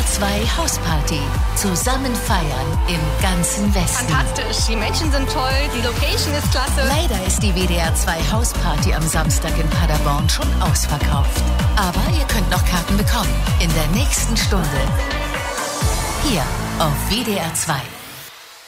2 Hausparty. Zusammen feiern im ganzen Westen. Fantastisch, die Menschen sind toll, die Location ist klasse. Leider ist die WDR 2 Hausparty am Samstag in Paderborn schon ausverkauft. Aber ihr könnt noch Karten bekommen in der nächsten Stunde. Hier auf WDR 2.